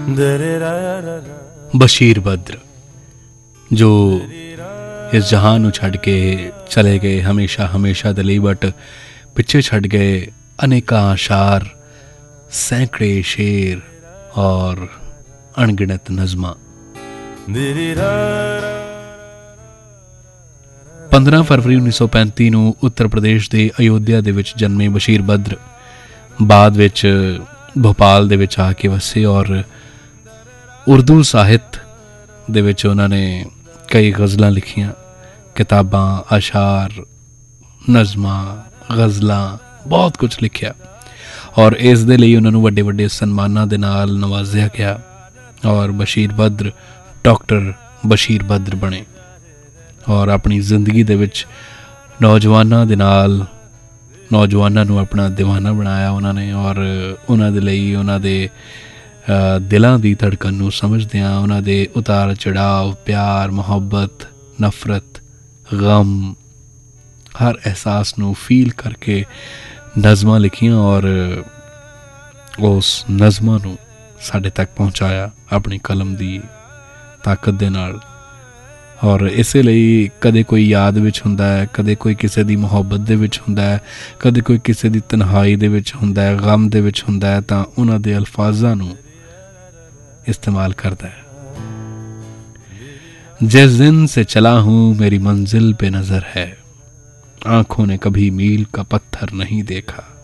बशीर बद्र जो इस जहान छड़ के चले गए हमेशा हमेशा दे लई, बट पिछे छड़ गए अनेकां आशार, सैकड़े शेर और अणगिणत नज़मां। 15 फरवरी 1935 ਨੂੰ उत्तर प्रदेश ਦੇ अयोध्या ਦੇ ਵਿੱਚ जन्मे बशीर बद्र बाद ਵਿੱਚ भोपाल ਦੇ ਵਿੱਚ आ के वसे और उर्दू ਸਾਹਿਤ ਦੇ ਵਿੱਚ ਉਹਨਾਂ ਨੇ कई गज़लां लिखियां, किताबां, आशार, नज़मां, गज़लां, बहुत कुछ लिखिया और इस दे लई उन्हां नूं वड्डे वड्डे सन्मानां दे नाल नवाजिया गया और बशीर बद्र डॉक्टर बशीर बद्र बने और अपनी जिंदगी दे विच नौजवानां दे नाल नौजवानां नूं अपना दीवाना बनाया उन्होंने और उन्हां दे लई उन्हां दे दिलों की धड़कन नूं समझदियां उन्हां दे उतार चढ़ाव, प्यार, मुहब्बत, नफरत, गम, हर एहसास नूं फील करके नज़मां लिखियां और उस नज़मां नूं साडे तक पहुँचाया अपनी कलम की ताकत दे नाल। और इसे लई कदे कोई याद विच हुंदा है, कदे कोई किसी दी मुहब्बत दे विच हुंदा है, कदे कोई किसी दी तन्हाई दे विच हुंदा है, गम दे विच हुंदा है, तां उन्हां दे अल्फाज़ां नूं इस्तेमाल करता है। जिस दिन से चला हूँ मेरी मंजिल पे नज़र है, आँखों ने कभी मील का पत्थर नहीं देखा।